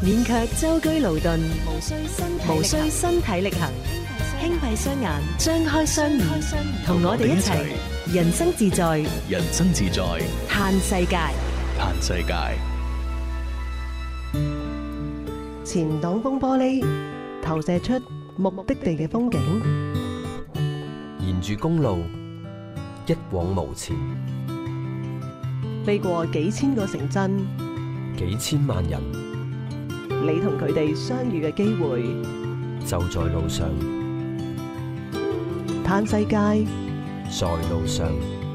免卻舟車勞頓，無需身體力行，輕閉雙眼，張開雙耳，同我哋一齊人生自在， 人生自在， 嘆世界。 嘆世界。 前擋風玻璃投射出目的地嘅風景， 沿住公路一往無前， 飛過幾千個城鎮， 幾千萬人， 你同佢哋相遇嘅機會就在路上。 嘆世界， 在路上。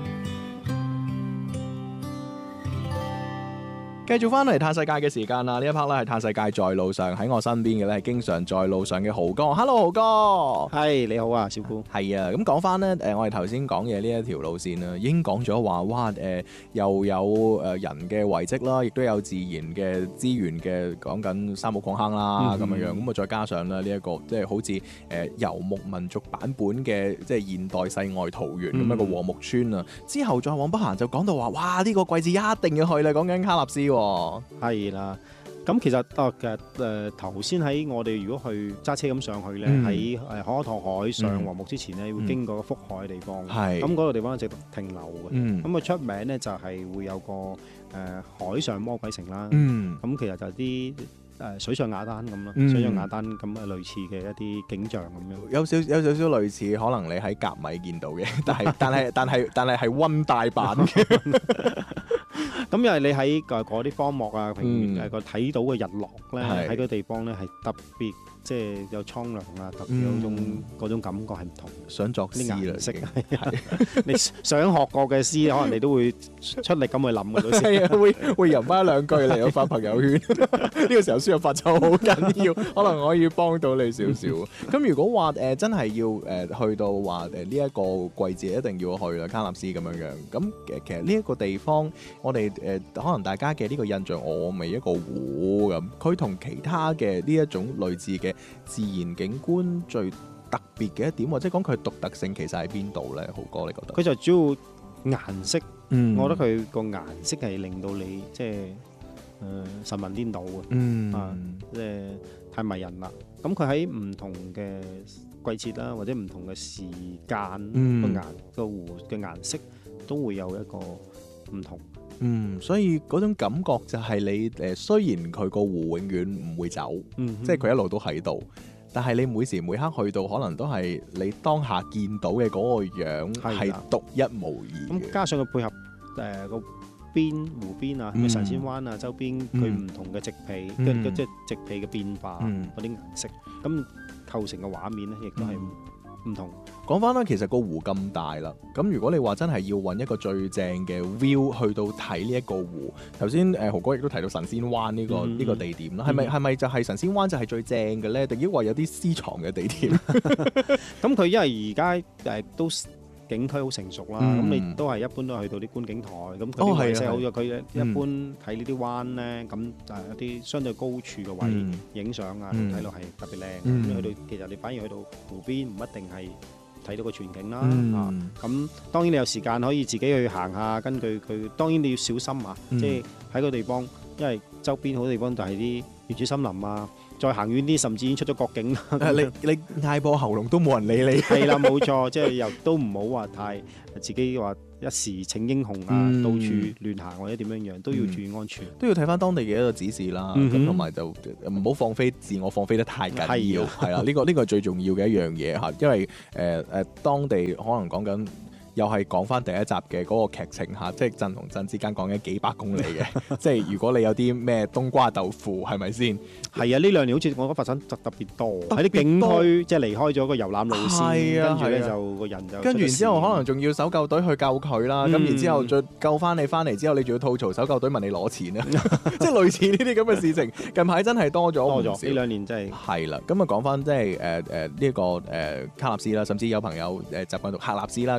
繼續翻嚟嘆世界嘅時間啦！呢一 part 咧係嘆世界在路上，喺我身邊嘅咧係經常在路上嘅豪哥。Hello，豪哥。 係你好啊，小姑。 係啊，咁講翻咧，我哋頭先講嘅呢一條路線啦，已經講咗話，哇，又有人嘅遺跡啦，亦都有自然嘅資源嘅，講緊三木礦坑啦，咁樣樣，咁啊再加上咧呢一個即係好似遊牧民族版本嘅即係現代世外桃源咁一個禾木村啊。之後再往北行就講到話，哇，呢個季節一定要去啦，講緊卡納斯。 係啦，咁其實頭先喺我哋如果去揸車咁上去咧，喺可可托海上禾木之前咧，會經過個福海嘅地方，咁嗰個地方值得停留嘅。咁佢出名咧就係會有個海上魔鬼城啦，咁其實就係啲水上雅丹咁咯，水上雅丹咁嘅類似嘅一啲景象咁樣，有少少類似，可能你喺甲米見到嘅，但係溫帶版嘅。 咁因為你喺嗰啲荒漠啊平原個睇到嘅日落咧，喺個地方咧係特別，即係有蒼涼啊，特別有嗰種感覺係唔同。想作詩啦，顏色你想學過嘅詩，可能你都會出力咁去諗嘅都係啊，會吟翻兩句嚟到發朋友圈。呢個時候輸入法就好緊要，可能可以幫到你少少。咁如果話真係要去到話呢一個季節一定要去啦，卡納斯咁樣樣。咁其實呢一個地方，我哋可能大家嘅呢個印象，我咪一個湖咁。佢同其他嘅呢一種類似嘅自然景觀最特別嘅一點，或者講佢獨特性，其實喺邊度咧？豪哥，你覺得？ 佢就主要顏色，我覺得佢個顏色係令到你即係神魂顛倒嘅，即係太迷人啦。咁佢喺唔同嘅季節啦，或者唔同嘅時間個湖嘅顏色都會有一個唔同。 所以嗰種感覺就係你雖然佢個湖永遠唔會走，即係佢一路都喺度，但係你每時每刻去到，可能都係你當下見到嘅嗰個樣係獨一無二。 咁加上佢配合個湖邊啊，神仙灣啊，周邊佢唔同嘅植被，即係植被嘅變化嗰啲顏色，咁構成嘅畫面咧，亦都係唔同。 講翻啦，其實個湖咁大啦，咁如果你話真係要揾一個最正嘅 view 去到睇呢一個湖，頭先豪哥亦都提到神仙灣呢個地點啦，係咪就係神仙灣就係最正嘅咧？定抑或有啲私藏嘅地點？ 咁佢因為而家都景區好成熟啦，咁你都係一般都係去到啲觀景台，咁佢啲位勢好咗，佢一般睇呢啲灣咧，咁有啲相對高處嘅位影相啊，睇落係特別靚。咁去到其實你反而去到湖邊唔一定係睇到個全景啦，咁當然你有時間可以自己去行下，根據佢，當然你要小心啊，即係喺個地方，因為周邊好多地方就係啲原始森林啊。再行遠啲，甚至已經出咗國境啦。 你嗌破喉嚨都冇人理你。 係啦，冇錯，即係又都唔好話太自己話一時逞英雄啊，到處亂行或者點樣樣，都要注意安全。 都要睇翻當地嘅一個指示啦，咁同埋就唔好放飛自我放飛得太緊要。係啦，呢個係最重要嘅一樣嘢嚇，因為當地可能講緊。又係講翻第一集嘅嗰個劇情嚇，即係鎮同鎮之間講緊幾百公里嘅，即係如果你有啲咩冬瓜豆腐，係咪先？ 係啊，呢兩年好似我覺得發生特別多喺啲景區，即係離開咗個遊覽路線，跟住咧就個人就跟住然之後可能仲要搜救隊去救佢啦，咁然之後再救翻你翻嚟之後，你仲要吐槽搜救隊問你攞錢啊，即係類似呢啲咁嘅事情，近排真係多咗呢兩年真係係啦。咁啊講翻即係呢個卡納斯啦，甚至有朋友習慣讀喀納斯啦，咁其實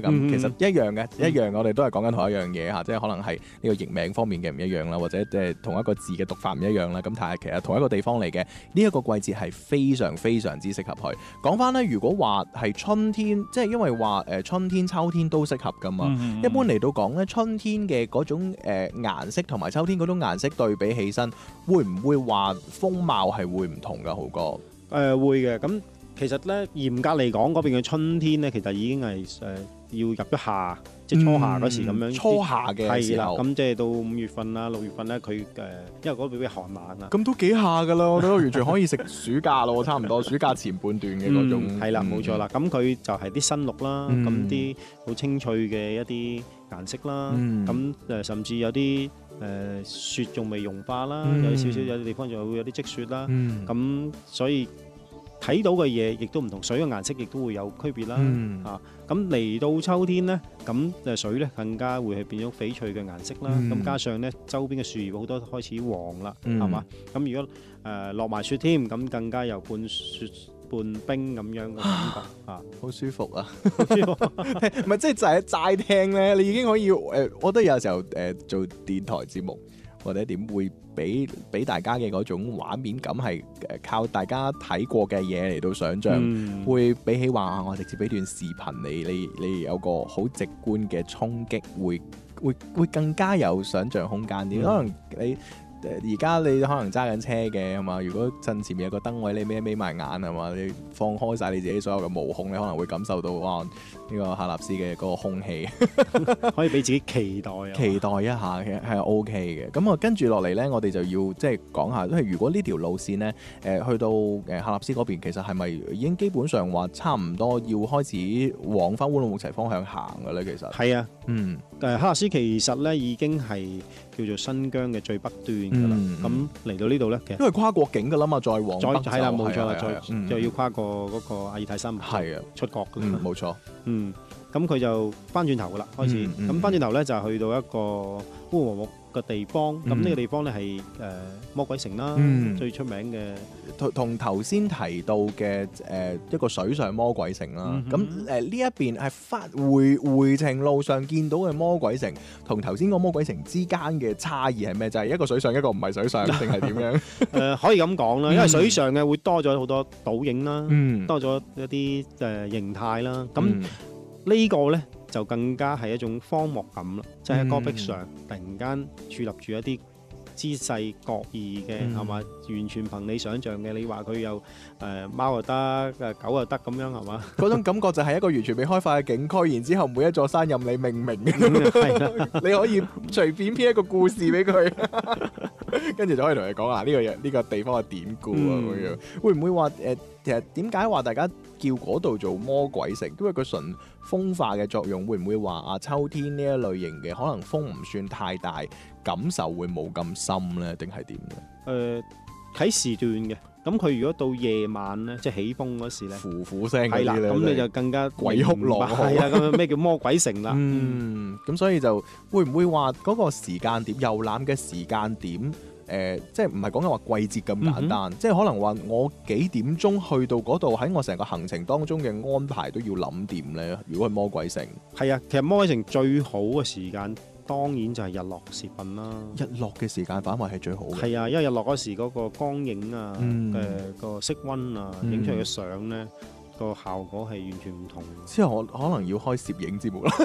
一樣嘅，一樣，我哋都係講緊同一樣嘢嚇，即係可能係呢個譯名方面嘅唔一樣啦，或者同一個字嘅讀法唔一樣啦。咁但係其實同一個地方嚟嘅，呢一個季節係非常非常之適合去。講翻咧，如果話係春天，即係因為話春天、秋天都適合噶嘛。一般嚟到講咧，春天嘅嗰種顏色同埋秋天嗰種顏色對比起身，會唔會話風貌係會唔同噶？豪哥？ 會嘅。咁其實咧，嚴格嚟講，嗰邊嘅春天咧，其實已經係要入咗夏，即係初夏嗰時咁樣。 初夏嘅時候， 咁即係到5月份啦、6月份咧，佢因為嗰邊比較寒冷啊。 咁都幾夏噶啦，我覺得完全可以食暑假咯，差唔多暑假前半段嘅嗰種。 係啦，冇錯啦。咁佢就係啲新綠啦，咁啲好清脆嘅一啲顏色啦。咁甚至有啲雪仲未融化啦，有少少有啲地方就會有啲積雪啦。咁所以睇到嘅嘢亦都唔同，水嘅顏色亦都會有區別啦。咁嚟到秋天呢，咁水咧更加會係變咗翡翠嘅顏色啦。咁加上咧周邊嘅樹葉好多開始黃啦，係嘛？咁如果落埋雪添，咁更加有半雪半冰咁樣嘅感覺好舒服啊！唔係即係就係齋聽咧，你已經可以我覺得有時候做電台節目或者點會俾大家嘅嗰種畫面感係靠大家睇過嘅嘢嚟到想像，會比起話我直接俾段視頻你有個好直觀嘅衝擊，會更加有想像空間啲。可能你而家你可能揸緊車嘅係嘛？如果趁前面有個燈位，你眯埋眼係嘛？你放開晒你自己所有嘅毛孔，你可能會感受到哇呢個喀納斯嘅嗰個空氣， 可以俾自己期待一下嘅係 OK 嘅。咁啊跟住落嚟咧，我哋就要即係講下，因為如果呢條路線咧去到喀納斯嗰邊，其實係咪已經基本上話差唔多要開始往翻烏魯木齊方向行嘅咧？其實係啊，喀納斯其實咧已經係叫做新疆嘅最北端㗎啦。咁嚟到呢度咧，其實因為跨國境㗎啦嘛，再往北係啦，冇錯啦，就要跨過嗰個阿爾泰山脈， 係啊， 出國㗎。 冇錯。 咁佢就翻轉頭㗎啦，開始。咁翻轉頭咧就去到一個烏魯木嘅地方。咁呢個地方咧係魔鬼城啦，最出名嘅。 同頭先提到嘅一個水上魔鬼城啦。咁呢一邊係回程路上見到嘅魔鬼城，同頭先個魔鬼城之間嘅差異係咩？就係一個水上，一個唔係水上，定係點樣？ 可以咁講啦，因為水上嘅會多咗好多倒影啦，多咗一啲形態啦。咁呢個咧就更加係一種荒漠感啦，即係喺戈壁上突然間矗立住一啲姿勢各異嘅係嘛，完全憑你想像嘅。你話佢有貓又得，狗又得咁樣係嘛？嗰種感覺就係一個完全未開發嘅景區，然之後每一座山任你命名嘅，係啦，你可以隨便編一個故事俾佢，跟住就可以同你講呢個地方嘅典故啊咁樣。會唔會話其實點解話大家叫嗰度做魔鬼城？因為佢純風化嘅作用，會唔會話秋天呢一類型嘅可能風唔算太大，感受會冇咁深咧？定係點咧？ 睇時段嘅。咁佢如果到夜晚咧，即係起風嗰時咧， 呼呼聲嗰啲咧， 係啦，咁你就更加鬼哭狼嚎。 係啦，咁咩叫魔鬼城啦？ 咁所以就會唔會話嗰個時間點遊覽嘅時間點？即係唔係講緊話季節咁簡單，即係可能話我幾點鐘去到嗰度，喺我成個行程當中嘅安排都要諗掂咧。如果係魔鬼城， 係啊，其實魔鬼城最好嘅時間當然就係日落時分啦。 日落嘅時間反為係最好嘅。 係啊，因為日落嗰時嗰個光影啊，個色溫啊，影出嚟嘅相咧，個效果係完全唔同。 之後我可能要開攝影節目啦。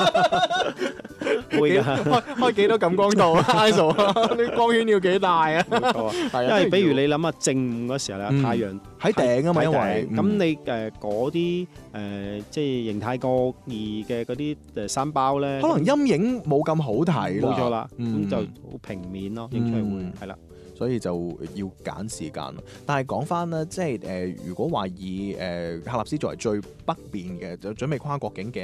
會開幾多感光度啊？ISO 啲光圈要幾大啊？ 係啊，因為比如你諗下正午嗰時候咧，太陽喺頂啊嘛，因為咁你嗰啲即係形態各異嘅嗰啲山包咧， 可能陰影冇咁好睇啦。 冇錯啦，咁就好平面咯，影出嚟會係啦。 所以就要揀時間咯。但係講翻咧，即係如果話以喀納斯作為最北邊嘅，就準備跨國境嘅